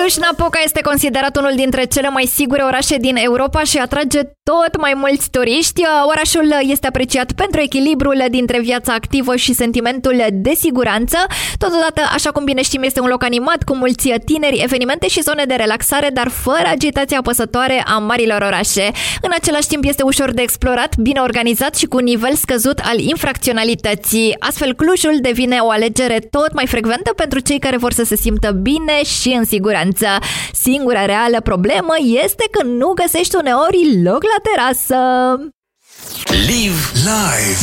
Cluj-Napoca este considerat unul dintre cele mai sigure orașe din Europa și atrage tot mai mulți turiști. Orașul este apreciat pentru echilibrul dintre viața activă și sentimentul de siguranță. Totodată, așa cum bine știm, este un loc animat cu mulți tineri, evenimente și zone de relaxare, dar fără agitația apăsătoare a marilor orașe. În același timp este ușor de explorat, bine organizat și cu un nivel scăzut al infracționalității. Astfel, Clujul devine o alegere tot mai frecventă pentru cei care vor să se simtă bine și în siguranță. Singura reală problemă este că nu găsești uneori loc la terasă. Live live